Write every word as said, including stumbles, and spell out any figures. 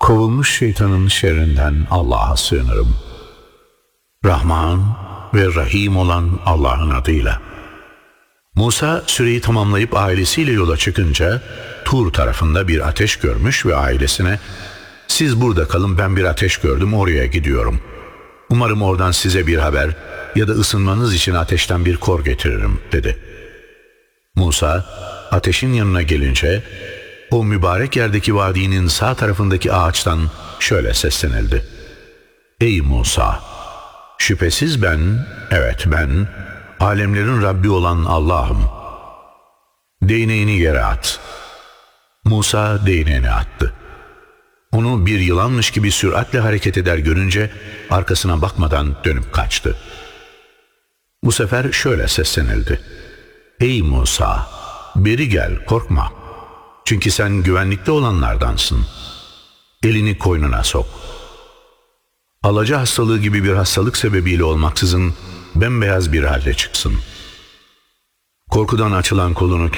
Kovulmuş şeytanın şerrinden Allah'a sığınırım. Rahman ve Rahim olan Allah'ın adıyla. Musa süreyi tamamlayıp ailesiyle yola çıkınca Tur tarafında bir ateş görmüş ve ailesine "Siz burada kalın, ben bir ateş gördüm, oraya gidiyorum. Umarım oradan size bir haber ya da ısınmanız için ateşten bir kor getiririm" dedi. Musa ateşin yanına gelince o mübarek yerdeki vadinin sağ tarafındaki ağaçtan şöyle seslenildi: "Ey Musa! Şüphesiz ben, evet ben, alemlerin Rabbi olan Allah'ım. Değneğini yere at." Musa değneğini attı. Onu bir yılanmış gibi süratle hareket eder görünce arkasına bakmadan dönüp kaçtı. Bu sefer şöyle seslenildi: "Ey Musa! Beri gel, korkma. Çünkü sen güvenlikte olanlardansın. Elini koynuna sok." Alaca hastalığı gibi bir hastalık sebebiyle olmaksızın bembeyaz bir halde çıksın. Korkudan açılan kolunu